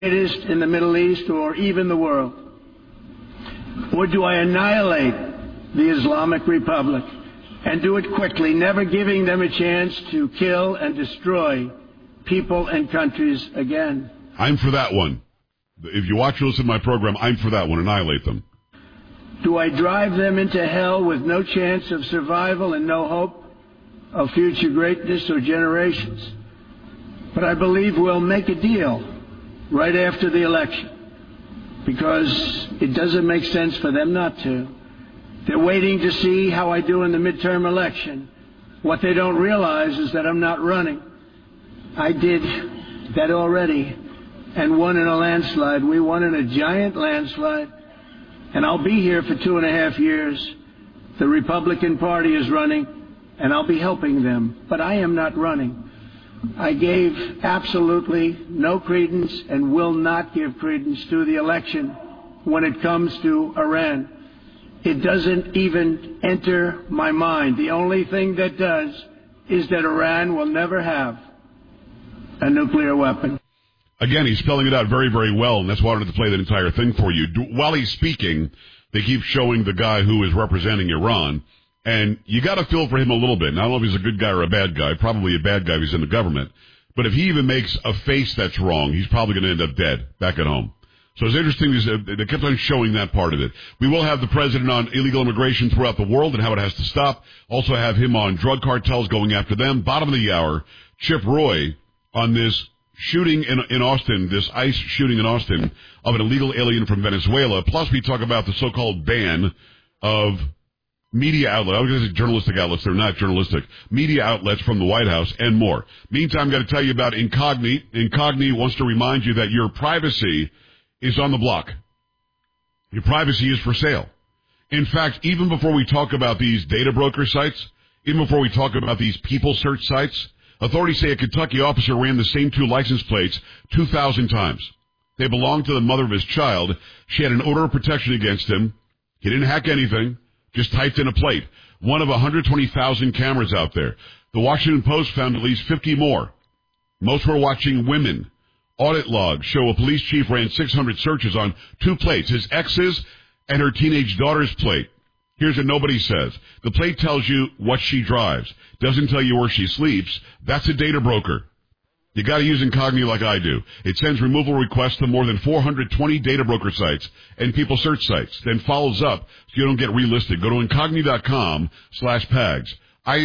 greatest in the Middle East or even the world? Or do I annihilate the Islamic Republic and do it quickly, never giving them a chance to kill and destroy people and countries again? I'm for that one. If you watch or listen to my program, I'm for that one. Annihilate them. Do I drive them into hell with no chance of survival and no hope of future greatness or generations? But I believe we'll make a deal right after the election, because it doesn't make sense for them not to. They're waiting to see how I do in the midterm election. What they don't realize is that I'm not running. I did that already and won in a landslide. We won in a giant landslide. And I'll be here for 2.5 years. The Republican Party is running, and I'll be helping them. But I am not running. I gave absolutely no credence and will not give credence to the election when it comes to Iran. It doesn't even enter my mind. The only thing that does is that Iran will never have a nuclear weapon. Again, he's spelling it out very, very well, and that's why I wanted to play that entire thing for you. While he's speaking, they keep showing the guy who is representing Iran, and you got to feel for him a little bit. Now, I don't know if he's a good guy or a bad guy. Probably a bad guy if he's in the government. But if he even makes a face that's wrong, he's probably going to end up dead back at home. So it's interesting. They kept on showing that part of it. We will have the president on illegal immigration throughout the world and how it has to stop. Also have him on drug cartels going after them. Bottom of the hour, Chip Roy on this shooting in Austin, this ICE shooting in Austin of an illegal alien from Venezuela. Plus, we talk about the so-called ban of media outlets. I was going to say journalistic outlets. They're not journalistic. Media outlets from the White House and more. Meantime, I've got to tell you about Incogni. Incogni wants to remind you that your privacy is on the block. Your privacy is for sale. In fact, even before we talk about these data broker sites, even before we talk about these people search sites, authorities say a Kentucky officer ran the same 2 license plates 2,000 times. They belonged to the mother of his child. She had an order of protection against him. He didn't hack anything, just typed in a plate. One of 120,000 cameras out there. The Washington Post found at least 50 more. Most were watching women. Audit logs show a police chief ran 600 searches on 2 plates, his ex's and her teenage daughter's plate. Here's what nobody says. The plate tells you what she drives. Doesn't tell you where she sleeps. That's a data broker. You got to use Incogni like I do. It sends removal requests to more than 420 data broker sites and people search sites, then follows up so you don't get relisted. Go to Incogni.com/PAGS.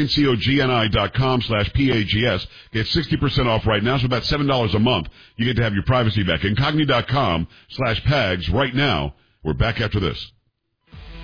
INCOGNI.com/PAGS. Get 60% off right now, so about $7 a month. You get to have your privacy back. Incogni.com/PAGS right now. We're back after this.